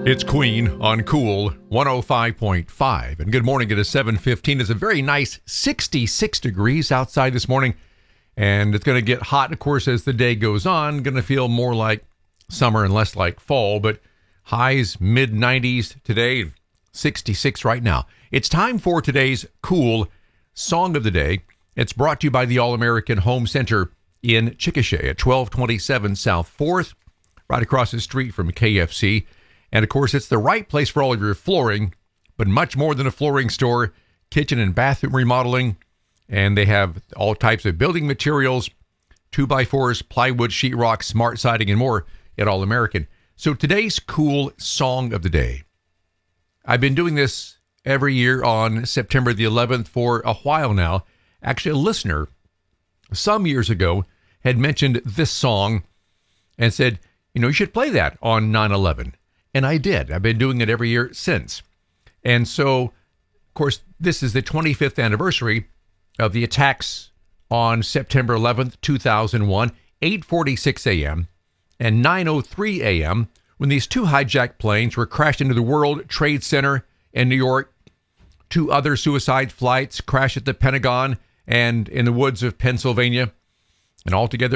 It's Queen on Cool 105.5. And good morning. It is 7:15. It's a very nice 66 degrees outside this morning. And it's going to get hot, of course, as the day goes on. Going to feel more like summer and less like fall. But highs mid-90s today, 66 right now. It's time for today's Cool Song of the Day. It's brought to you by the All-American Home Center in Chickasha at 1227 South 4th, right across the street from KFC. And, of course, it's the right place for all of your flooring, but much more than a flooring store, kitchen and bathroom remodeling. And they have all types of building materials, 2x4s, plywood, sheetrock, smart siding, and more at All American. So today's Cool Song of the Day. I've been doing this every year on September the 11th for a while now. Actually, a listener some years ago had mentioned this song and said, you should play that on 9/11. And I did. I've been doing it every year since. And so, of course, this is the 25th anniversary of the attacks on September 11th, 2001, 8:46 a.m. and 9:03 a.m. when these two hijacked planes were crashed into the World Trade Center in New York. Two other suicide flights crashed at the Pentagon and in the woods of Pennsylvania. And altogether,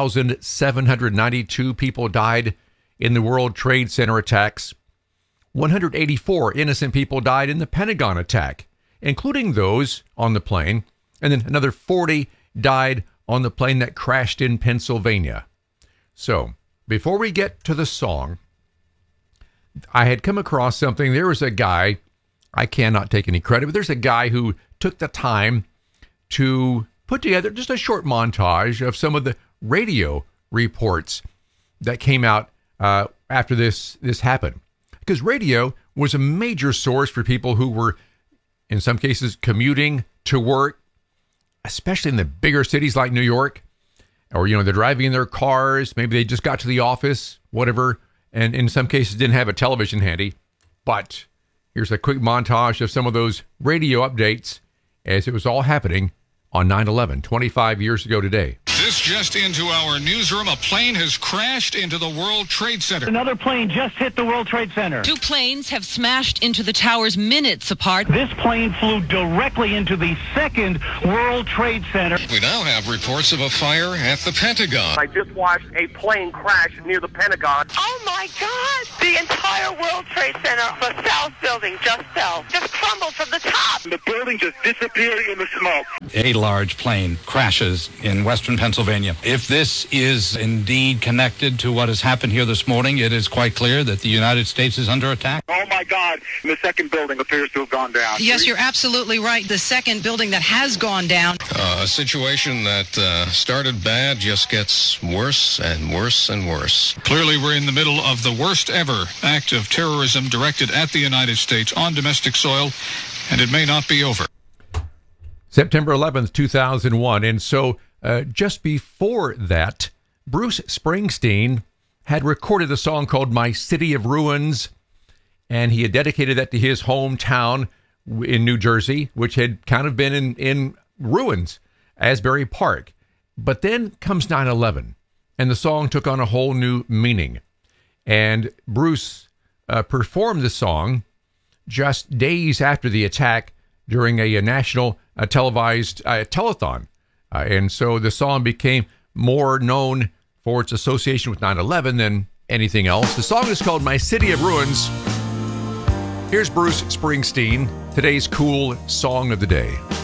2,792 people died in the World Trade Center attacks. 184 innocent people died in the Pentagon attack, including those on the plane. And then another 40 died on the plane that crashed in Pennsylvania. So, before we get to the song, I had come across something. There was a guy, I cannot take any credit, but there's a guy who took the time to put together just a short montage of some of the radio reports that came out after this happened. Because radio was a major source for people who were, in some cases, commuting to work, especially in the bigger cities like New York, or, they're driving in their cars. Maybe they just got to the office, whatever, and in some cases didn't have a television handy. But here's a quick montage of some of those radio updates as it was all happening on 9/11, 25 years ago today. This just into our newsroom. A plane has crashed into the World Trade Center. Another plane just hit the World Trade Center. Two planes have smashed into the towers minutes apart. This plane flew directly into the second World Trade Center. We now have reports of a fire at the Pentagon. I just watched a plane crash near the Pentagon. Oh my God! The entire World Trade Center, the South Building just fell. Just crumbled from the top. The building just disappeared in the smoke. A large plane crashes in western Pennsylvania. If this is indeed connected to what has happened here this morning, it is quite clear that the United States is under attack. Oh my God, the second building appears to have gone down. Yes, you're absolutely right. The second building that has gone down. A situation that started bad just gets worse and worse and worse. Clearly, we're in the middle of the worst ever act of terrorism directed at the United States on domestic soil, and it may not be over. September 11th, 2001. And so just before that, Bruce Springsteen had recorded a song called My City of Ruins, and he had dedicated that to his hometown in New Jersey, which had kind of been in ruins, Asbury Park. But then comes 9/11, and the song took on a whole new meaning. And Bruce performed the song just days after the attack during a national televised telethon. And so the song became more known for its association with 9/11 than anything else. The song is called My City of Ruins. Here's Bruce Springsteen, today's Cool Song of the Day.